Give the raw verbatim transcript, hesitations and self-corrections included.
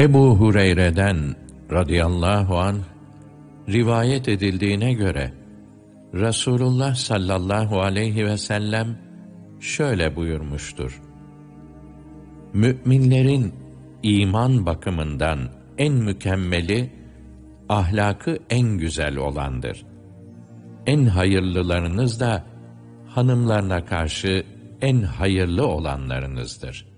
Ebu Hureyre'den radıyallahu anh rivayet edildiğine göre Resulullah sallallahu aleyhi ve sellem şöyle buyurmuştur: Müminlerin iman bakımından en mükemmeli, ahlakı en güzel olandır. En hayırlılarınız da hanımlarına karşı en hayırlı olanlarınızdır.